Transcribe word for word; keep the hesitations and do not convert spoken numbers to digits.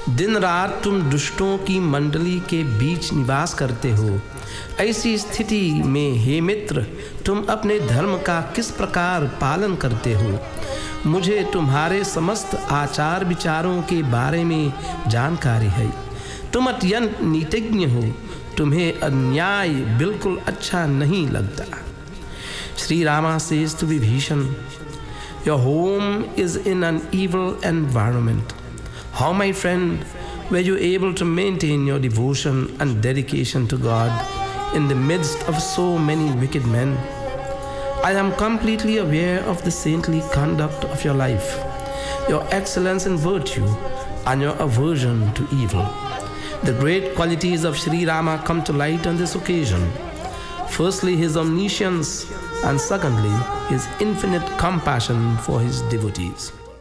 दिन रात तुम दुष्टों की मंडली के बीच निवास करते हो। ऐसी स्थिति में हे मित्र, तुम अपने धर्म का किस प्रकार पालन करते हो? मुझे तुम्हारे समस्त आचार विचारों के बारे में जानकारी है। तुम अत्यंत नीतिज्ञ हो, तुम्हें अन्याय बिल्कुल अच्छा नहीं लगता। Sri Rama says to Vibhishan, your home is in an evil environment. How, my friend, were you able to maintain your devotion and dedication to God in the midst of so many wicked men? I am completely aware of the saintly conduct of your life, your excellence in virtue, and your aversion to evil. The great qualities of Sri Rama come to light on this occasion. Firstly, his omniscience, and secondly, his infinite compassion for his devotees.